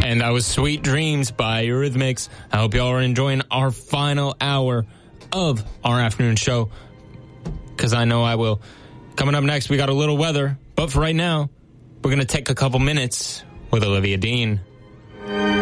And that was Sweet Dreams by Eurythmics. I hope y'all are enjoying our final hour of our afternoon show, because I know I will. Coming up next, we got a little weather. But for right now, we're going to take a couple minutes with Olivia Dean.